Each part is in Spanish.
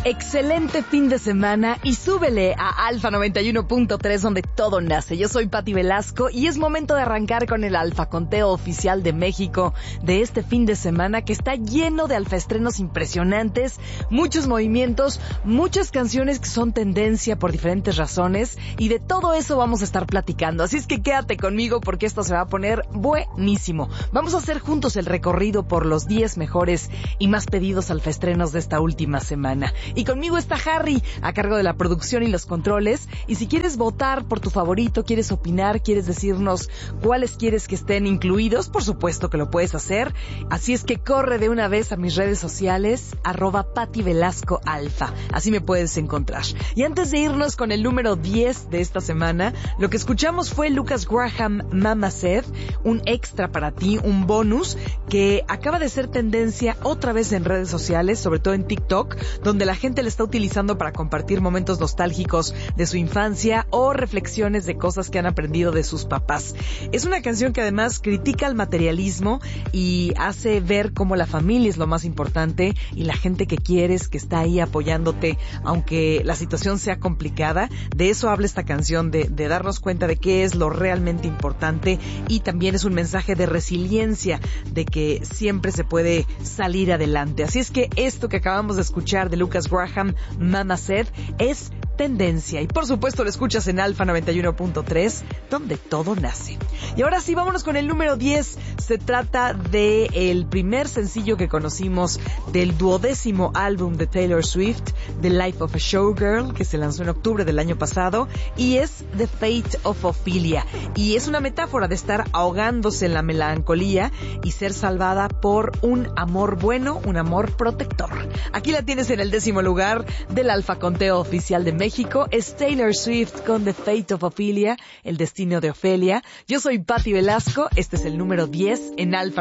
Excelente fin de semana y súbele a Alfa 91.3 donde todo nace. Yo soy Pati Velasco y es momento de arrancar con el Alfa Conteo Oficial de México de este fin de semana que está lleno de alfaestrenos impresionantes, muchos movimientos, muchas canciones que son tendencia por diferentes razones y de todo eso vamos a estar platicando. Así es que quédate conmigo porque esto se va a poner buenísimo. Vamos a hacer juntos el recorrido por los 10 mejores y más pedidos alfaestrenos de esta última semana. Y conmigo está Harry, a cargo de la producción y los controles. Y si quieres votar por tu favorito, quieres opinar, quieres decirnos cuáles quieres que estén incluidos, por supuesto que lo puedes hacer. Así es que corre de una vez a mis redes sociales, @PatiVelascoAlfa. Así me puedes encontrar. Y antes de irnos con el número 10 de esta semana, lo que escuchamos fue Lucas Graham, Mama Said, un extra para ti, un bonus que acaba de ser tendencia otra vez en redes sociales, sobre todo en TikTok, donde la gente le está utilizando para compartir momentos nostálgicos de su infancia o reflexiones de cosas que han aprendido de sus papás. Es una canción que además critica el materialismo y hace ver cómo la familia es lo más importante y la gente que quieres, que está ahí apoyándote, aunque la situación sea complicada. De eso habla esta canción, de darnos cuenta de qué es lo realmente importante, y también es un mensaje de resiliencia, de que siempre se puede salir adelante. Así es que esto que acabamos de escuchar de Lucas Graham, Mama Said, es tendencia. Y por supuesto lo escuchas en Alfa 91.3, donde todo nace. Y ahora sí, vámonos con el número 10. Se trata de el primer sencillo que conocimos del 12º álbum de Taylor Swift, The Life of a Showgirl, que se lanzó en octubre del año pasado, y es The Fate of Ophelia. Y es una metáfora de estar ahogándose en la melancolía y ser salvada por un amor bueno, un amor protector. Aquí la tienes en el 10º lugar del Alfa Conteo Oficial de México. Es Taylor Swift con The Fate of Ophelia, el destino de Ofelia. Yo soy Pati Velasco, este es el número 10 en Alfa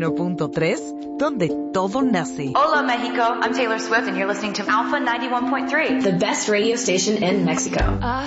91.3, donde todo nace. Hola Mexico, I'm Taylor Swift and you're listening to Alpha 91.3, the best radio station in Mexico.